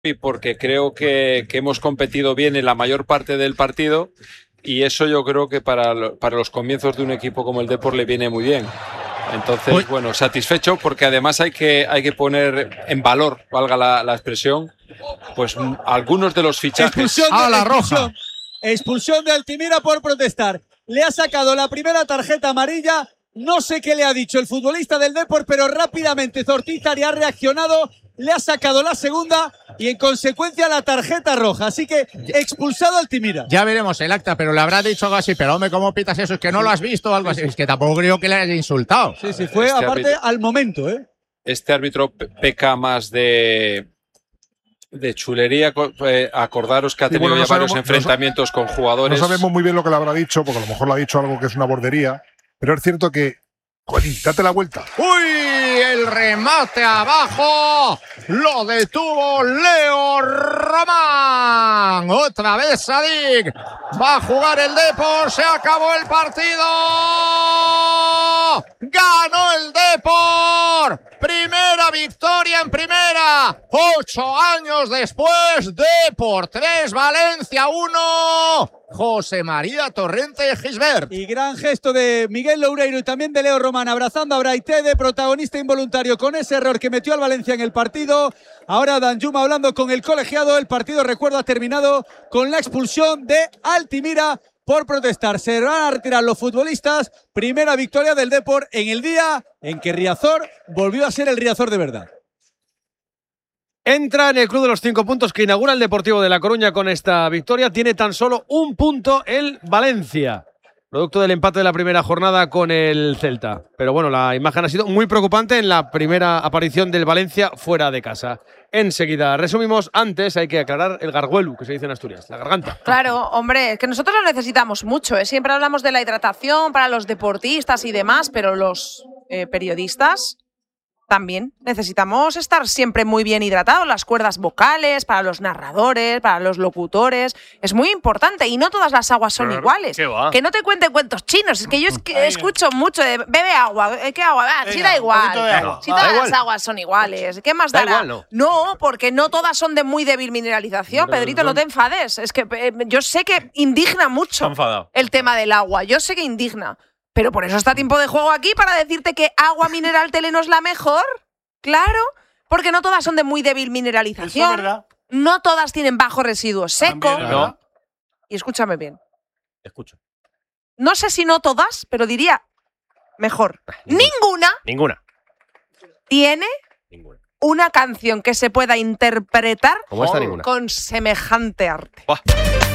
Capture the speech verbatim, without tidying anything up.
y porque creo que, que hemos competido bien en la mayor parte del partido y eso yo creo que para, lo, para los comienzos de un equipo como el Depor le viene muy bien. Entonces, Uy. bueno, satisfecho porque además hay que, hay que poner en valor, valga la, la expresión, pues algunos de los fichajes. Expulsión de, a la expulsión, roja. Expulsión de Altimira por protestar. Le ha sacado la primera tarjeta amarilla. No sé qué le ha dicho el futbolista del Depor, pero rápidamente Zortizar ha reaccionado, le ha sacado la segunda y en consecuencia la tarjeta roja. Así que expulsado Altimira. Ya veremos el acta, pero le habrá dicho algo así. Pero hombre, ¿cómo pitas eso? Es que no lo has visto o algo así. Es que tampoco creo que le haya insultado. Sí, sí, fue este aparte árbitro, al momento, ¿eh? Este árbitro peca más de... de chulería. Eh, acordaros que ha tenido sí, bueno, no ya varios sabemos, enfrentamientos no, con jugadores. No sabemos muy bien lo que le habrá dicho, porque a lo mejor le ha dicho algo que es una bordería. Pero es cierto que… Juanín, date la vuelta. ¡Uy! El remate abajo. Lo detuvo Leo Román. Otra vez Sadik. Va a jugar el Depor. Se acabó el partido. ¡Ganó el Depor! Primera victoria en primera. Ocho años después. Depor tres, Valencia uno. José María Torrente Gisbert. Y gran gesto de Miguel Loureiro y también de Leo Román, abrazando a Braithede, protagonista involuntario con ese error que metió al Valencia en el partido. Ahora Danjuma hablando con el colegiado. El partido, recuerdo, ha terminado con la expulsión de Altimira por protestar. Se van a retirar los futbolistas. Primera victoria del Depor en el día en que Riazor volvió a ser el Riazor de verdad. Entra en el club de los cinco puntos que inaugura el Deportivo de La Coruña con esta victoria. Tiene tan solo un punto el Valencia, producto del empate de la primera jornada con el Celta. Pero bueno, la imagen ha sido muy preocupante en la primera aparición del Valencia fuera de casa. Enseguida resumimos. Antes hay que aclarar el garguelu, que se dice en Asturias, la garganta. Claro, hombre, es que nosotros lo necesitamos mucho, ¿eh? Siempre hablamos de la hidratación para los deportistas y demás, pero los eh, periodistas también necesitamos estar siempre muy bien hidratados. Las cuerdas vocales, para los narradores, para los locutores, es muy importante. Y no todas las aguas son claro, iguales. Que no te cuenten cuentos chinos. Es que yo es que escucho mucho de bebe agua. ¿Qué agua? Ah, sí, da igual. Si todas ah, las igual. aguas son iguales. ¿Qué más dará? Da igual, no. no, porque no todas son de muy débil mineralización. Pero, Pedrito, no te enfades. Es que eh, yo sé que indigna mucho el tema del agua. Yo sé que indigna. Pero por eso está Tiempo de Juego aquí, para decirte que agua mineral Teleno es la mejor. Claro, porque no todas son de muy débil mineralización. Eso es verdad. No todas tienen bajo residuo seco. No. Y escúchame bien. Escucho. No sé si no todas, pero diría mejor. Ninguna. Ninguna. Ninguna. Tiene Ninguna. una canción que se pueda interpretar ¿Cómo está ninguna? Con semejante arte. Buah.